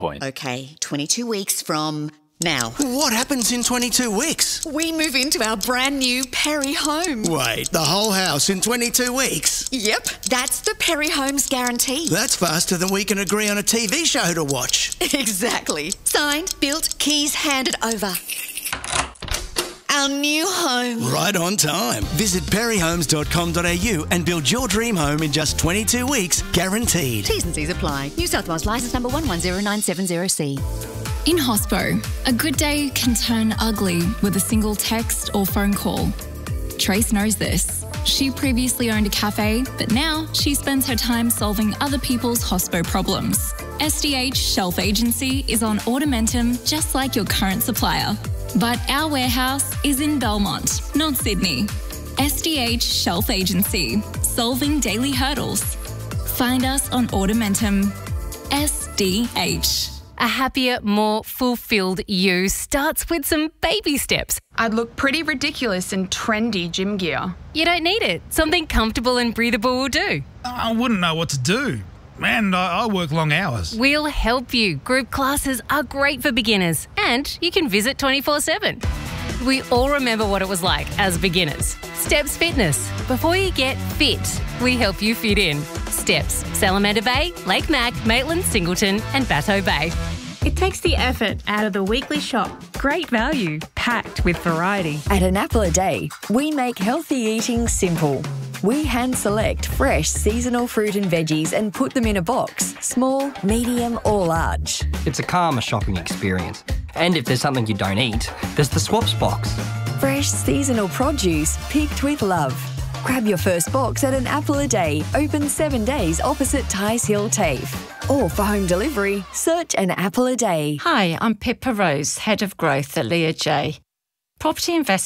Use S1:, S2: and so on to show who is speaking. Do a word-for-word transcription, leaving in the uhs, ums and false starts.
S1: point.
S2: Okay, twenty-two weeks from now.
S3: What happens in twenty-two weeks?
S2: We move into our brand new Perry home.
S3: Wait, the whole house in twenty-two weeks?
S2: Yep, that's the Perry Homes guarantee.
S3: That's faster than we can agree on a T V show to watch.
S2: Exactly. Signed, built, keys handed over. Our new home.
S3: Right on time. Visit perry homes dot com dot a u and build your dream home in just twenty-two weeks, guaranteed.
S2: T's and C's apply. New South Wales licence number one one zero nine seven zero C.
S4: In hospo, a good day can turn ugly with a single text or phone call. Trace knows this. She previously owned a cafe, but now she spends her time solving other people's hospo problems. S D H Shelf Agency is on Automentum, just like your current supplier. But our warehouse is in Belmont, not Sydney. S D H Shelf Agency, solving daily hurdles. Find us on Automentum. S D H.
S5: A happier, more fulfilled you starts with some baby steps.
S6: I'd look pretty ridiculous in trendy gym gear.
S5: You don't need it. Something comfortable and breathable will do.
S7: I wouldn't know what to do. Man, I, I work long hours.
S5: We'll help you. Group classes are great for beginners and you can visit twenty-four seven. We all remember what it was like as beginners. Steps Fitness. Before you get fit, we help you fit in. Steps, Salamander Bay, Lake Mac, Maitland, Singleton and Bateau Bay.
S8: It takes the effort out of the weekly shop. Great value, packed with variety.
S9: At An Apple a Day, we make healthy eating simple. We hand select fresh seasonal fruit and veggies and put them in a box, small, medium or large.
S10: It's a calmer shopping experience. And if there's something you don't eat, there's the swaps box.
S9: Fresh seasonal produce picked with love. Grab your first box at An Apple a Day, open seven days opposite Ties Hill TAFE. Or for home delivery, search An Apple a Day.
S11: Hi, I'm Pippa Rose, Head of Growth at Leah J. Property investment